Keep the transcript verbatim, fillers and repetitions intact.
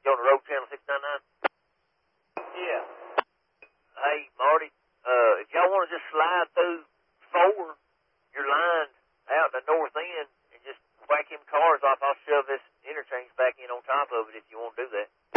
on the road channel six ninety-nine? Yeah. Hey, Marty, uh, if y'all want to just slide through four, your lines out the north end and just whack them cars off, I'll shove this interchange back in on top of it if you want to do that.